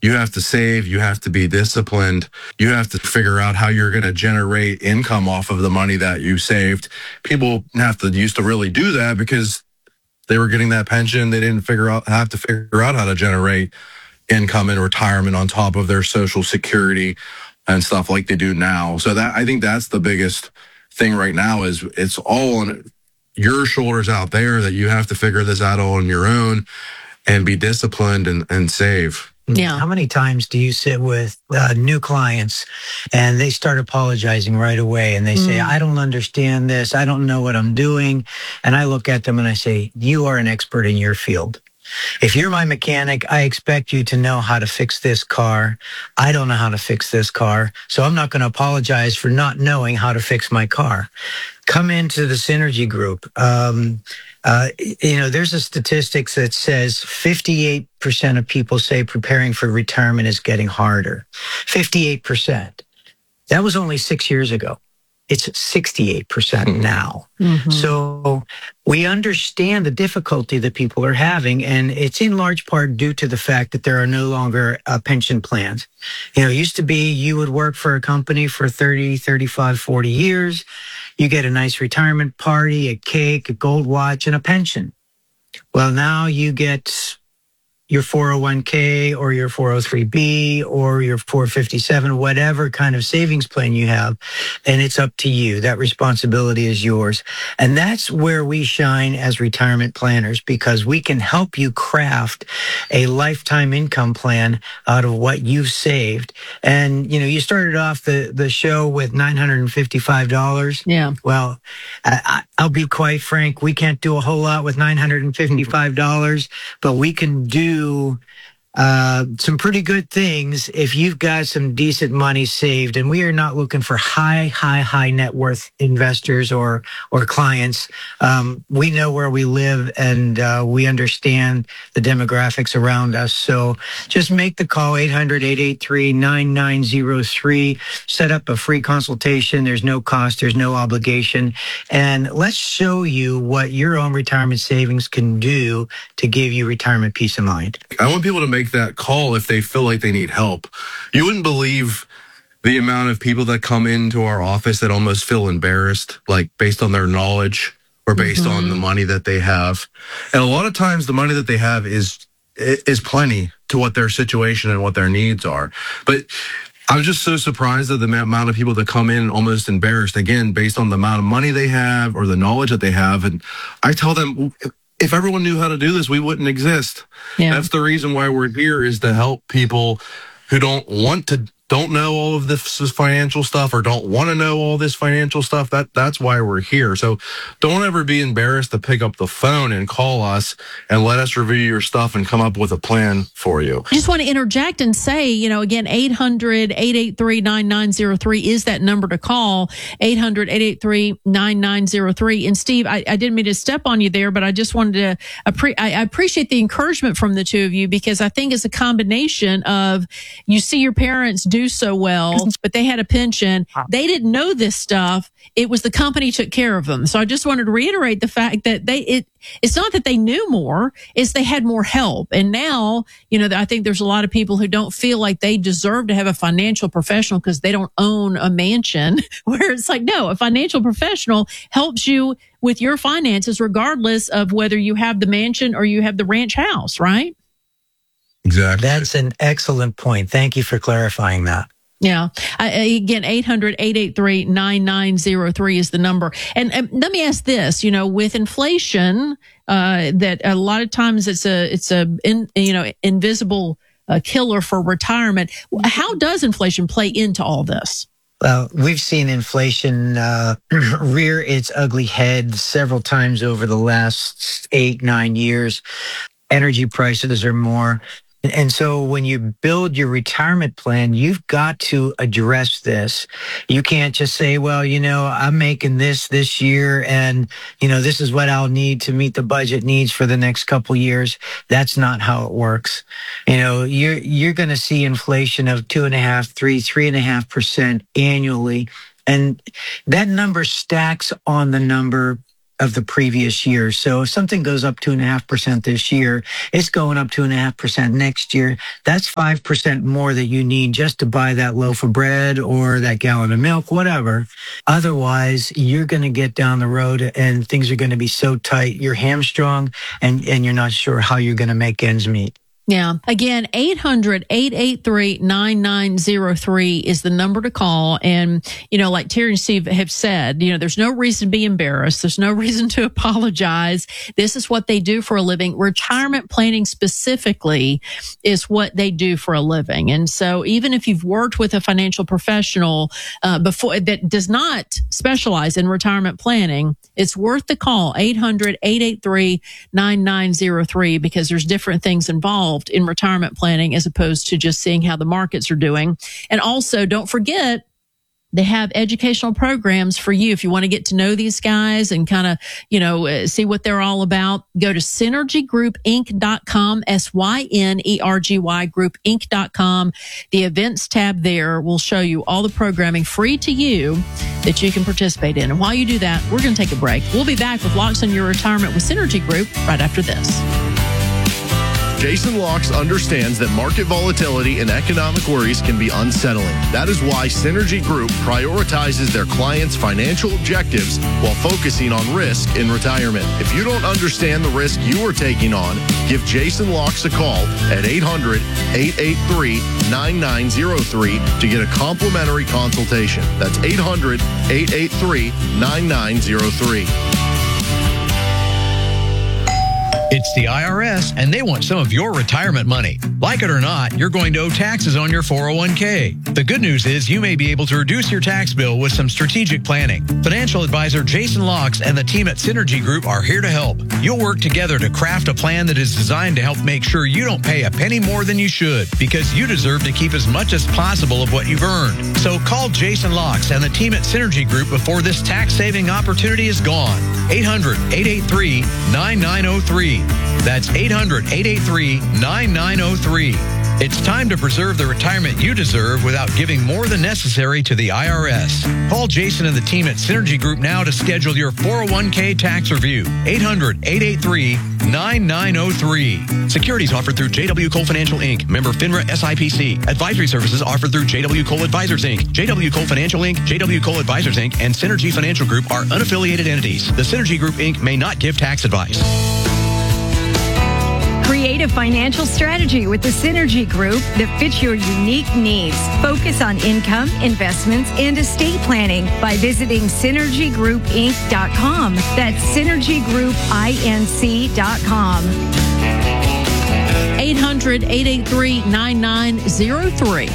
You have to save. You have to be disciplined. You have to figure out how you're going to generate income off of the money that you saved. People used to really do that because they were getting that pension. They didn't have to figure out how to generate income in retirement on top of their Social Security and stuff like they do now. So I think that's the biggest thing right now is it's all on your shoulders out there that you have to figure this out all on your own and be disciplined and save. Yeah. How many times do you sit with new clients and they start apologizing right away and they say, I don't understand this. I don't know what I'm doing. And I look at them and I say, you are an expert in your field. If you're my mechanic, I expect you to know how to fix this car. I don't know how to fix this car, so I'm not going to apologize for not knowing how to fix my car. Come into the Synergy Group. There's a statistics that says 58% of people say preparing for retirement is getting harder. 58%. That was only 6 years ago. It's 68% now. Mm-hmm. So we understand the difficulty that people are having, and it's in large part due to the fact that there are no longer pension plans. It used to be you would work for a company for 30, 35, 40 years. You get a nice retirement party, a cake, a gold watch, and a pension. Well, now you get your 401k or your 403b or your 457, whatever kind of savings plan you have, and it's up to you. That responsibility is yours. And that's where we shine as retirement planners, because we can help you craft a lifetime income plan out of what you've saved. And, you started off the show with $955. Yeah. Well, I'll be quite frank. We can't do a whole lot with $955, but we can do some pretty good things if you've got some decent money saved. And we are not looking for high net worth investors or clients. We know where we live, and we understand the demographics around us. So just make the call, 800-883-9903. Set up a free consultation. There's no cost. There's no obligation. And let's show you what your own retirement savings can do to give you retirement peace of mind. I want people to make that call if they feel like they need help. You wouldn't believe the amount of people that come into our office that almost feel embarrassed, like based on their knowledge or based on the money that they have. And a lot of times the money that they have is plenty to what their situation and what their needs are. But I was just so surprised at the amount of people that come in almost embarrassed, again, based on the amount of money they have or the knowledge that they have. And I tell them, if everyone knew how to do this, we wouldn't exist. Yeah. That's the reason why we're here, is to help people who don't know all of this financial stuff or don't want to know all this financial stuff. That's why we're here. So don't ever be embarrassed to pick up the phone and call us and let us review your stuff and come up with a plan for you. I just want to interject and say, again, 800-883-9903 is that number to call, 800-883-9903. And Steve, I didn't mean to step on you there, but I just wanted to, I appreciate the encouragement from the two of you, because I think it's a combination of, you see your parents do so well, but they had a pension. They didn't know this stuff. It was the company took care of them. So I just wanted to reiterate the fact that it's not that they knew more, it's they had more help. And now, I think there's a lot of people who don't feel like they deserve to have a financial professional because they don't own a mansion, where it's like, no, a financial professional helps you with your finances regardless of whether you have the mansion or you have the ranch house, right? Exactly. That's an excellent point. Thank you for clarifying that. Yeah. Again, 800-883-9903 is the number. And let me ask this, with inflation, that a lot of times it's a invisible killer for retirement. How does inflation play into all this? Well, we've seen inflation rear its ugly head several times over the last 8-9 years. Energy prices are more. And so when you build your retirement plan, you've got to address this. You can't just say, well, I'm making this year and, this is what I'll need to meet the budget needs for the next couple years. That's not how it works. You're going to see inflation of 2.5%, 3.5% annually. And that number stacks on the number of the previous year. So if something goes up 2.5% this year, it's going up 2.5% next year. That's 5% more that you need just to buy that loaf of bread or that gallon of milk, whatever. Otherwise, you're going to get down the road and things are going to be so tight, you're hamstrung and you're not sure how you're going to make ends meet. Yeah. Again, 800-883-9903 is the number to call. And, like Terry and Steve have said, there's no reason to be embarrassed. There's no reason to apologize. This is what they do for a living. Retirement planning specifically is what they do for a living. And so even if you've worked with a financial professional before that does not specialize in retirement planning, it's worth the call, 800-883-9903, because there's different things involved in retirement planning as opposed to just seeing how the markets are doing. And also, don't forget, they have educational programs for you. If you want to get to know these guys and kind of, see what they're all about, go to synergygroupinc.com, SYNERGY groupinc.com. The events tab there will show you all the programming free to you that you can participate in. And while you do that, we're going to take a break. We'll be back with Locks on Your Retirement with Synergy Group right after this. Jason Locks understands that market volatility and economic worries can be unsettling. That is why Synergy Group prioritizes their clients' financial objectives while focusing on risk in retirement. If you don't understand the risk you are taking on, give Jason Locks a call at 800-883-9903 to get a complimentary consultation. That's 800-883-9903. It's the IRS, and they want some of your retirement money. Like it or not, you're going to owe taxes on your 401k. The good news is you may be able to reduce your tax bill with some strategic planning. Financial advisor Jason Locks and the team at Synergy Group are here to help. You'll work together to craft a plan that is designed to help make sure you don't pay a penny more than you should, because you deserve to keep as much as possible of what you've earned. So call Jason Locks and the team at Synergy Group before this tax-saving opportunity is gone. 800-883-9903. That's 800-883-9903. It's time to preserve the retirement you deserve without giving more than necessary to the IRS. Call Jason and the team at Synergy Group now to schedule your 401k tax review. 800-883-9903. Securities offered through JW Cole Financial Inc., member FINRA SIPC. Advisory services offered through JW Cole Advisors Inc., JW Cole Financial Inc., JW Cole Advisors Inc., and Synergy Financial Group are unaffiliated entities. The Synergy Group Inc. may not give tax advice. Create a financial strategy with the Synergy Group that fits your unique needs. Focus on income, investments, and estate planning by visiting synergygroupinc.com. That's synergygroupinc.com. 800-883-9903.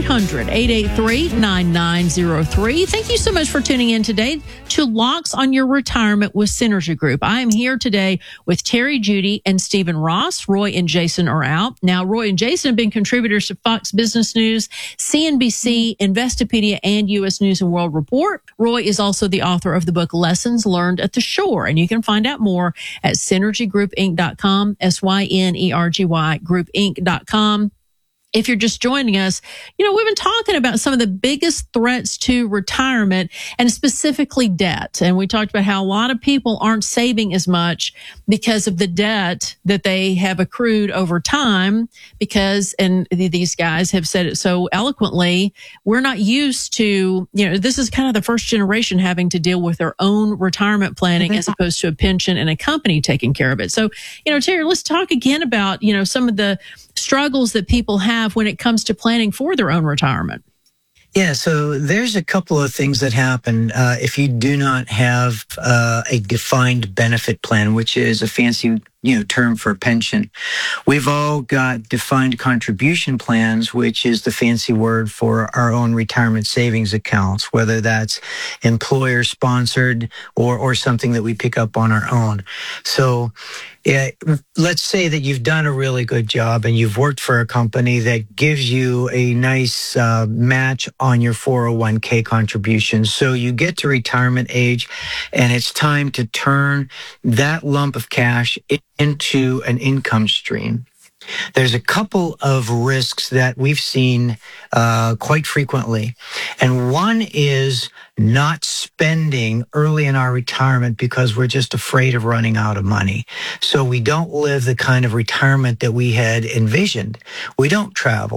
800-883-9903. Thank you so much for tuning in today to Locks on Your Retirement with Synergy Group. I am here today with Terry, Judy, and Stephen Ross. Roy and Jason are out. Now, Roy and Jason have been contributors to Fox Business News, CNBC, Investopedia, and U.S. News and World Report. Roy is also the author of the book Lessons Learned at the Shore, and you can find out more at synergygroupinc.com, SYNERGY groupinc.com. If you're just joining us, we've been talking about some of the biggest threats to retirement and specifically debt. And we talked about how a lot of people aren't saving as much because of the debt that they have accrued over time because, and these guys have said it so eloquently, we're not used to, this is kind of the first generation having to deal with their own retirement planning as opposed to a pension and a company taking care of it. So, Terry, let's talk again about, some of the struggles that people have when it comes to planning for their own retirement. Yeah, so there's a couple of things that happen if you do not have a defined benefit plan, which is a fancy term for pension. We've all got defined contribution plans, which is the fancy word for our own retirement savings accounts, whether that's employer sponsored or something that we pick up on our own. So let's say that you've done a really good job and you've worked for a company that gives you a nice match on your 401k contributions. So you get to retirement age and it's time to turn that lump of cash into an income stream. There's a couple of risks that we've seen quite frequently. And one is not spending early in our retirement because we're just afraid of running out of money. So we don't live the kind of retirement that we had envisioned. We don't travel.